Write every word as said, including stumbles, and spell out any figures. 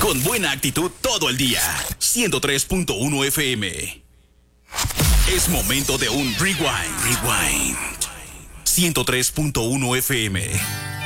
con buena actitud todo el día. ciento tres punto uno F M. Es momento de un rewind. Rewind. ciento tres punto uno F M.